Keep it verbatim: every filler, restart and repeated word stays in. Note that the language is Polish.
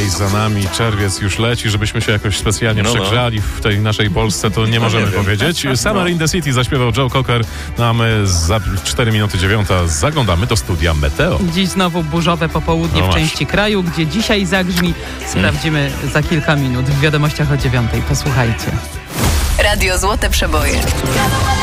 Maj za nami, czerwiec już leci, żebyśmy się jakoś specjalnie no, przegrzali w tej naszej Polsce, to nie możemy nie powiedzieć. Summer in the City zaśpiewał Joe Cocker, no a my za cztery minuty dziewiąta zaglądamy do studia Meteo. Dziś znowu burzowe popołudnie No w masz. części kraju, gdzie dzisiaj zagrzmi, sprawdzimy za kilka minut w wiadomościach o dziewiątej. Posłuchajcie. Radio Złote Przeboje.